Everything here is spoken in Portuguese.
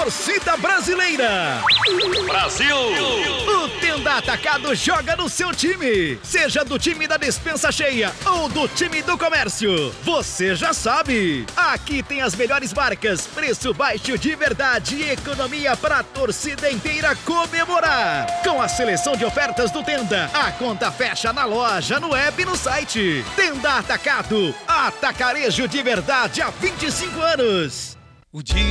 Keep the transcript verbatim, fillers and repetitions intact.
torcida brasileira. Brasil! O Tenda Atacado joga no seu time. Seja do time da despensa cheia ou do time do comércio. Você já sabe. Aqui tem as melhores marcas, preço baixo de verdade e economia para a torcida inteira comemorar. Com a seleção de ofertas do Tenda, a conta fecha na loja, no app e no site. Tenda Atacado, atacarejo de verdade há vinte e cinco anos. O dia